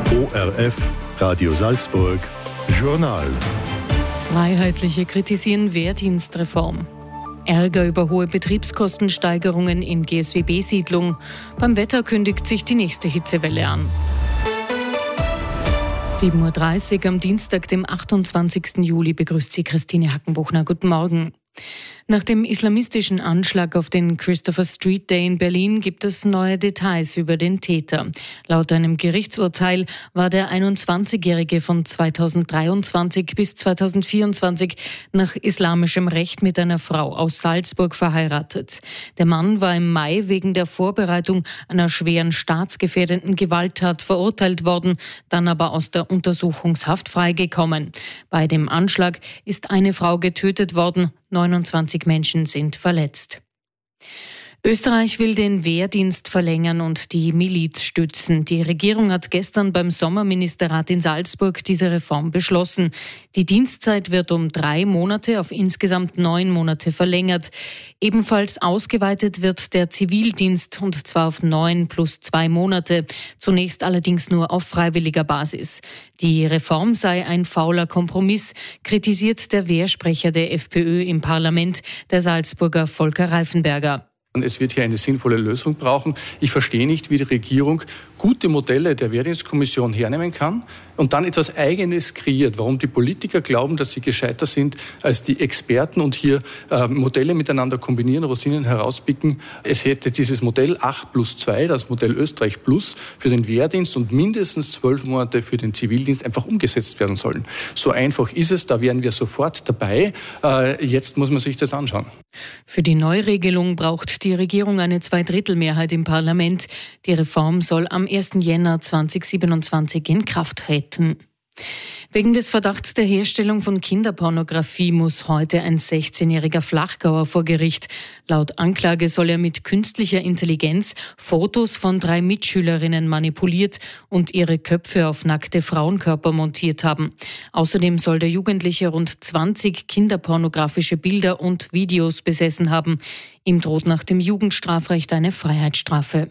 ORF, Radio Salzburg, Journal. Freiheitliche kritisieren Wehrdienstreform. Ärger über hohe Betriebskostensteigerungen in GSWB-Siedlung. Beim Wetter kündigt sich die nächste Hitzewelle an. 7.30 Uhr am Dienstag, dem 28. Juli, begrüßt Sie Christine Hackenbuchner. Guten Morgen. Nach dem islamistischen Anschlag auf den Christopher Street Day in Berlin gibt es neue Details über den Täter. Laut einem Gerichtsurteil war der 21-Jährige von 2023 bis 2024 nach islamischem Recht mit einer Frau aus Salzburg verheiratet. Der Mann war im Mai wegen der Vorbereitung einer schweren staatsgefährdenden Gewalttat verurteilt worden, dann aber aus der Untersuchungshaft freigekommen. Bei dem Anschlag ist eine Frau getötet worden, 29 Menschen sind verletzt. Österreich will den Wehrdienst verlängern und die Miliz stützen. Die Regierung hat gestern beim Sommerministerrat in Salzburg diese Reform beschlossen. Die Dienstzeit wird um 3 Monate auf insgesamt 9 Monate verlängert. Ebenfalls ausgeweitet wird der Zivildienst, und zwar auf 9 plus 2 Monate. Zunächst allerdings nur auf freiwilliger Basis. Die Reform sei ein fauler Kompromiss, kritisiert der Wehrsprecher der FPÖ im Parlament, der Salzburger Volker Reifenberger. Es wird hier eine sinnvolle Lösung brauchen. Ich verstehe nicht, wie die Regierung gute Modelle der Wehrdienstkommission hernehmen kann und dann etwas Eigenes kreiert. Warum die Politiker glauben, dass sie gescheiter sind als die Experten und hier Modelle miteinander kombinieren, Rosinen herauspicken. Es hätte dieses Modell 8+2, das Modell Österreich Plus, für den Wehrdienst und mindestens 12 Monate für den Zivildienst einfach umgesetzt werden sollen. So einfach ist es, da wären wir sofort dabei. Jetzt muss man sich das anschauen. Für die Neuregelung braucht die Regierung eine Zweidrittelmehrheit im Parlament. Die Reform soll am 1. Jänner 2027 in Kraft treten. Wegen des Verdachts der Herstellung von Kinderpornografie muss heute ein 16-jähriger Flachgauer vor Gericht. Laut Anklage soll er mit künstlicher Intelligenz Fotos von 3 Mitschülerinnen manipuliert und ihre Köpfe auf nackte Frauenkörper montiert haben. Außerdem soll der Jugendliche rund 20 kinderpornografische Bilder und Videos besessen haben. Ihm droht nach dem Jugendstrafrecht eine Freiheitsstrafe.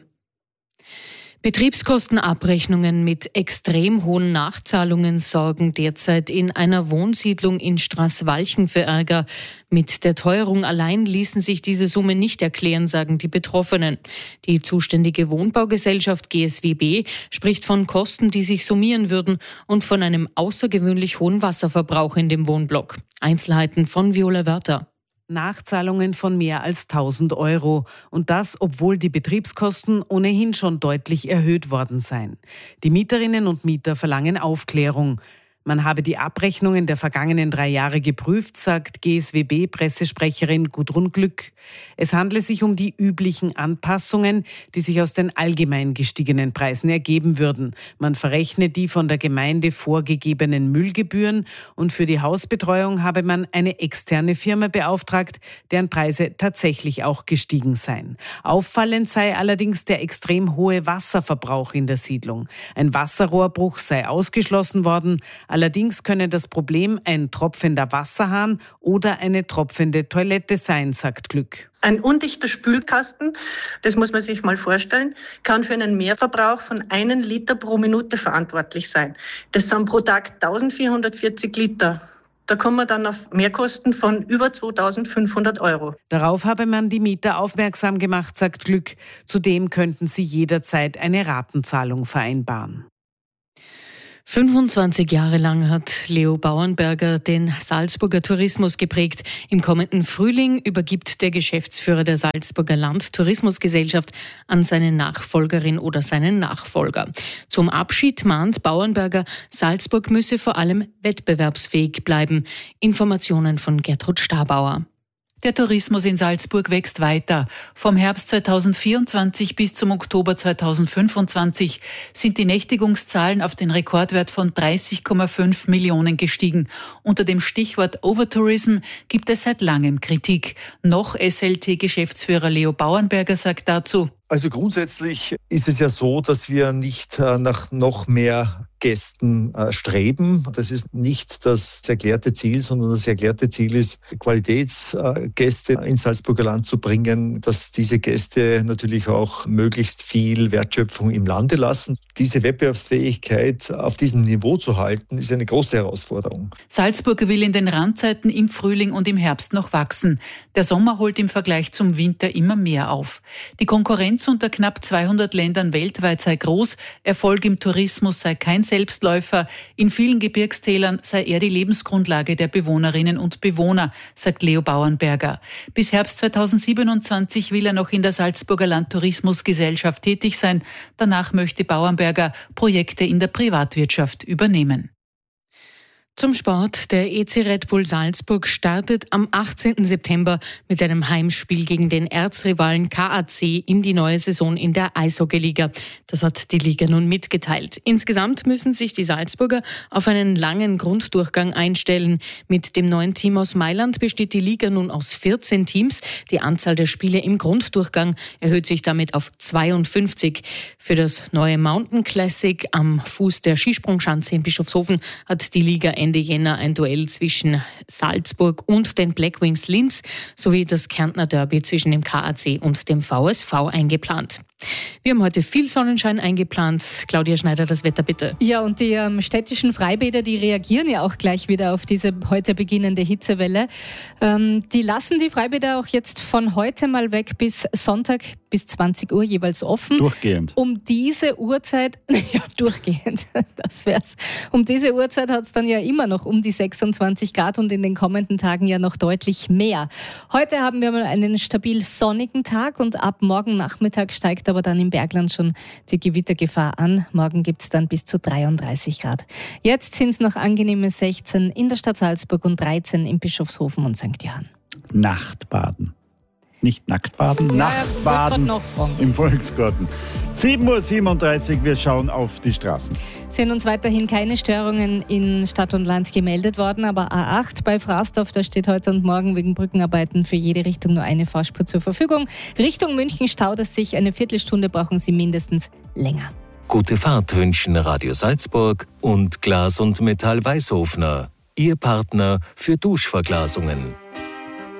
Betriebskostenabrechnungen mit extrem hohen Nachzahlungen sorgen derzeit in einer Wohnsiedlung in Straßwalchen für Ärger. Mit der Teuerung allein ließen sich diese Summe nicht erklären, sagen die Betroffenen. Die zuständige Wohnbaugesellschaft GSWB spricht von Kosten, die sich summieren würden, und von einem außergewöhnlich hohen Wasserverbrauch in dem Wohnblock. Einzelheiten von Viola Wörter. Nachzahlungen von mehr als 1.000 Euro. Und das, obwohl die Betriebskosten ohnehin schon deutlich erhöht worden seien. Die Mieterinnen und Mieter verlangen Aufklärung. Man habe die Abrechnungen der vergangenen 3 Jahre geprüft, sagt GSWB-Pressesprecherin Gudrun Glück. Es handle sich um die üblichen Anpassungen, die sich aus den allgemein gestiegenen Preisen ergeben würden. Man verrechne die von der Gemeinde vorgegebenen Müllgebühren und für die Hausbetreuung habe man eine externe Firma beauftragt, deren Preise tatsächlich auch gestiegen seien. Auffallend sei allerdings der extrem hohe Wasserverbrauch in der Siedlung. Ein Wasserrohrbruch sei ausgeschlossen worden. Allerdings könne das Problem ein tropfender Wasserhahn oder eine tropfende Toilette sein, sagt Glück. Ein undichter Spülkasten, das muss man sich mal vorstellen, kann für einen Mehrverbrauch von 1 Liter pro Minute verantwortlich sein. Das sind pro Tag 1440 Liter. Da kommen wir dann auf Mehrkosten von über 2.500 Euro. Darauf habe man die Mieter aufmerksam gemacht, sagt Glück. Zudem könnten sie jederzeit eine Ratenzahlung vereinbaren. 25 Jahre lang hat Leo Bauernberger den Salzburger Tourismus geprägt. Im kommenden Frühling übergibt der Geschäftsführer der Salzburger Landtourismusgesellschaft an seine Nachfolgerin oder seinen Nachfolger. Zum Abschied mahnt Bauernberger, Salzburg müsse vor allem wettbewerbsfähig bleiben. Informationen von Gertrud Stabauer. Der Tourismus in Salzburg wächst weiter. Vom Herbst 2024 bis zum Oktober 2025 sind die Nächtigungszahlen auf den Rekordwert von 30,5 Millionen gestiegen. Unter dem Stichwort Overtourism gibt es seit langem Kritik. Noch SLT-Geschäftsführer Leo Bauernberger sagt dazu: Also grundsätzlich ist es ja so, dass wir nicht nach noch mehr Gästen streben. Das ist nicht das erklärte Ziel, sondern das erklärte Ziel ist, Qualitätsgäste ins Salzburger Land zu bringen, dass diese Gäste natürlich auch möglichst viel Wertschöpfung im Lande lassen. Diese Wettbewerbsfähigkeit auf diesem Niveau zu halten, ist eine große Herausforderung. Salzburg will in den Randzeiten im Frühling und im Herbst noch wachsen. Der Sommer holt im Vergleich zum Winter immer mehr auf. Die Konkurrenz unter knapp 200 Ländern weltweit sei groß, Erfolg im Tourismus sei kein Selbstläufer, in vielen Gebirgstälern sei er die Lebensgrundlage der Bewohnerinnen und Bewohner, sagt Leo Bauernberger. Bis Herbst 2027 will er noch in der Salzburger Landtourismusgesellschaft tätig sein. Danach möchte Bauernberger Projekte in der Privatwirtschaft übernehmen. Zum Sport. Der EC Red Bull Salzburg startet am 18. September mit einem Heimspiel gegen den Erzrivalen KAC in die neue Saison in der Eishockeyliga. Das hat die Liga nun mitgeteilt. Insgesamt müssen sich die Salzburger auf einen langen Grunddurchgang einstellen. Mit dem neuen Team aus Mailand besteht die Liga nun aus 14 Teams. Die Anzahl der Spiele im Grunddurchgang erhöht sich damit auf 52. Für das neue Mountain Classic am Fuß der Skisprungschanze in Bischofshofen hat die Liga Ende Jänner ein Duell zwischen Salzburg und den Black Wings Linz sowie das Kärntner Derby zwischen dem KAC und dem VSV eingeplant. Wir haben heute viel Sonnenschein eingeplant. Claudia Schneider, das Wetter bitte. Ja, und die städtischen Freibäder, die reagieren ja auch gleich wieder auf diese heute beginnende Hitzewelle. Die lassen die Freibäder auch jetzt von heute mal weg bis Sonntag bis 20 Uhr jeweils offen. Durchgehend. Um diese Uhrzeit, ja durchgehend, das wär's. Um diese Uhrzeit hat es dann ja immer noch um die 26 Grad und in den kommenden Tagen ja noch deutlich mehr. Heute haben wir mal einen stabil sonnigen Tag und ab morgen Nachmittag steigt aber dann im Bergland schon die Gewittergefahr an. Morgen gibt es dann bis zu 33 Grad. Jetzt sind es noch angenehme 16 in der Stadt Salzburg und 13 in Bischofshofen und St. Johann. Nachtbaden. Nicht Nacktbaden, ja, Nachtbaden im Volksgarten. 7:37 Uhr, wir schauen auf die Straßen. Sind uns weiterhin keine Störungen in Stadt und Land gemeldet worden, aber A8 bei Frasdorf, da steht heute und morgen wegen Brückenarbeiten für jede Richtung nur eine Fahrspur zur Verfügung. Richtung München staut es sich, eine Viertelstunde brauchen Sie mindestens länger. Gute Fahrt wünschen Radio Salzburg und Glas und Metall Weißhofner, Ihr Partner für Duschverglasungen.